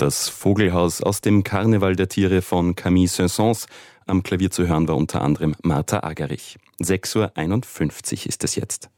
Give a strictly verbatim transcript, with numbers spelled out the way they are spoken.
Das Vogelhaus aus dem Karneval der Tiere von Camille Saint-Saëns. Am Klavier zu hören war unter anderem Martha Agerich. sechs Uhr einundfünfzig ist es jetzt.